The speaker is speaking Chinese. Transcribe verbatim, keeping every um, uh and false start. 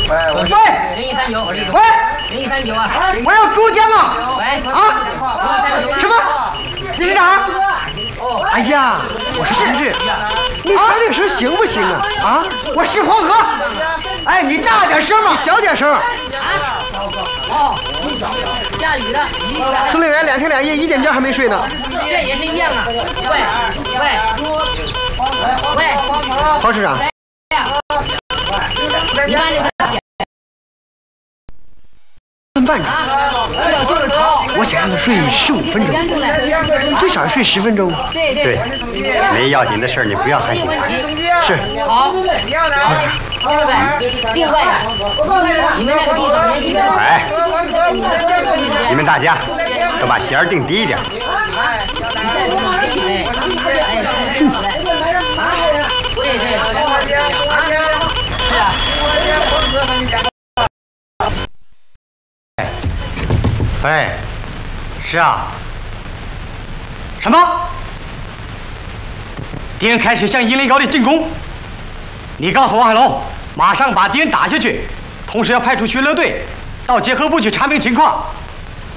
喂， 零一三九，我立中。 喂， 零一三九啊！ 我要珠江啊！ 喂， 啊？什么？你是哪儿？哎呀，我是兴致。你小点声行不行啊？啊，我是黄河。哎，你大点声嘛，小点声。 哦，下雨了。 司令员两天两夜一点觉还没睡呢。 这也是一样啊。喂喂喂， 黄市长。 你慢点。 班长，我想让他睡十五分钟，最少睡十分钟。 对，没要紧的事儿你不要喊醒他。 是。 好。另外啊，你们那个地方连一个。 哎，你们大家都把弦儿定低一点。 你再多往这一来，哎，是。啊，对对。啊，是啊。 哎，是啊。什么？敌人开始向英灵高地进攻。你告诉王海龙，马上把敌人打下去，同时要派出巡逻队到结合部去查明情况。